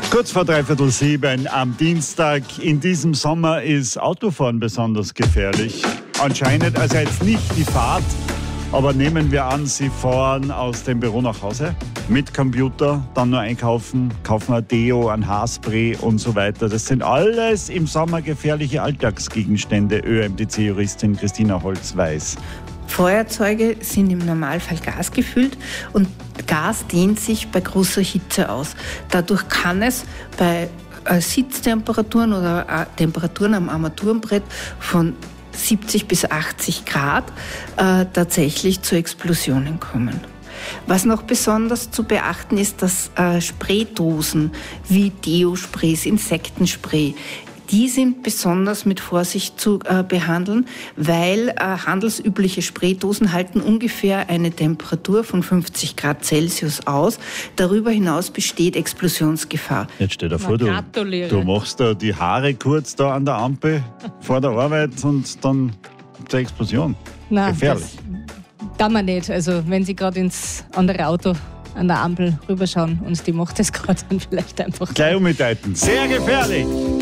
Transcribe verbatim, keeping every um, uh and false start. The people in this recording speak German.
Kurz vor dreiviertel sieben am Dienstag. In diesem Sommer ist Autofahren besonders gefährlich. Anscheinend, also jetzt nicht die Fahrt, aber nehmen wir an, Sie fahren aus dem Büro nach Hause mit Computer, dann nur einkaufen, kaufen ein Deo, ein Haarspray und so weiter. Das sind alles im Sommer gefährliche Alltagsgegenstände, Ö M D C-Juristin Christina Holz weiß. Feuerzeuge sind im Normalfall gasgefüllt und Gas dehnt sich bei großer Hitze aus. Dadurch kann es bei äh, Sitztemperaturen oder äh, Temperaturen am Armaturenbrett von siebzig bis achtzig Grad äh, tatsächlich zu Explosionen kommen. Was noch besonders zu beachten ist, dass äh, Spraydosen wie Deo-Sprays, Insektenspray, die sind besonders mit Vorsicht zu äh, behandeln, weil äh, handelsübliche Spraydosen halten ungefähr eine Temperatur von fünfzig Grad Celsius aus. Darüber hinaus besteht Explosionsgefahr. Jetzt stell dir vor, du, du machst da die Haare kurz da an der Ampel vor der Arbeit und dann zur Explosion. Nein, gefährlich. Das kann man nicht. Also wenn Sie gerade ins andere Auto an der Ampel rüberschauen und die macht das gerade dann vielleicht einfach. Gleich umdeuten. Sehr gefährlich!